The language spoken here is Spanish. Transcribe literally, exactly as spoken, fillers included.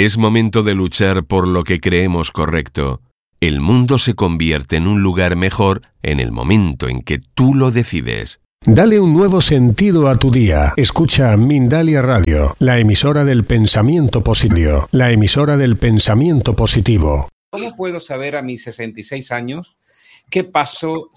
Es momento de luchar por lo que creemos correcto. El mundo se convierte en un lugar mejor en el momento en que tú lo decides. Dale un nuevo sentido a tu día. Escucha Mindalia Radio, la emisora del pensamiento positivo. La emisora del pensamiento positivo. ¿Cómo puedo saber a mis sesenta y seis años qué paso